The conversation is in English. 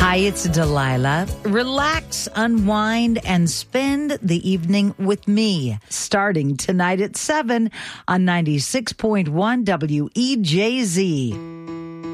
Hi, it's Delilah. Relax, unwind, and spend the evening with me. Starting tonight at 7 on 96.1 WEJZ.